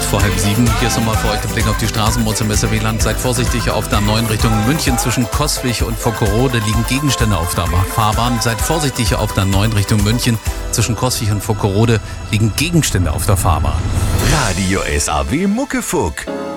vor 6:30. Hier ist nochmal für euch der Blick auf die Straßenmods im SRW-Land. Seid vorsichtig auf der 9 Richtung München zwischen Coswig und Vockerode liegen Gegenstände auf der Fahrbahn. Seid vorsichtig auf der 9 Richtung München zwischen Coswig und Vockerode liegen Gegenstände auf der Fahrbahn. Radio SAW Muckefuck.